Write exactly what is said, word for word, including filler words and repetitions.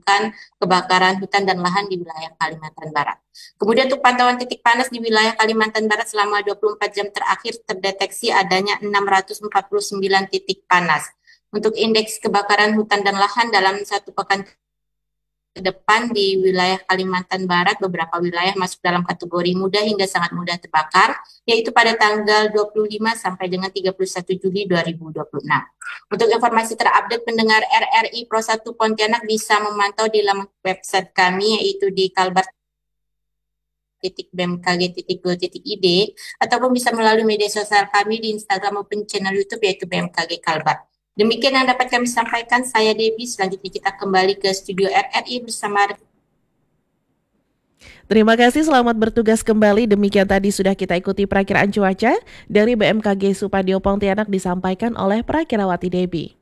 menyebabkan kebakaran hutan dan lahan di wilayah Kalimantan Barat. Kemudian untuk pantauan titik panas di wilayah Kalimantan Barat selama dua puluh empat jam terakhir terdeteksi adanya enam ratus empat puluh sembilan titik panas. Untuk indeks kebakaran hutan dan lahan dalam satu pekan ke depan di wilayah Kalimantan Barat, beberapa wilayah masuk dalam kategori mudah hingga sangat mudah terbakar, yaitu pada tanggal dua puluh lima sampai dengan tiga puluh satu Juli dua ribu dua puluh enam. Untuk informasi terupdate pendengar R R I Pro satu Pontianak bisa memantau di laman website kami, yaitu di kalbar titik b m k g titik go titik i d, ataupun bisa melalui media sosial kami di Instagram maupun channel YouTube yaitu B M K G Kalbar. Demikian yang dapat kami sampaikan, saya Debbie. Selanjutnya kita kembali ke studio R R I bersama. Terima kasih, selamat bertugas kembali. Demikian tadi sudah kita ikuti perakiraan cuaca dari B M K G Supadio Pontianak disampaikan oleh Prakirawati Debbie.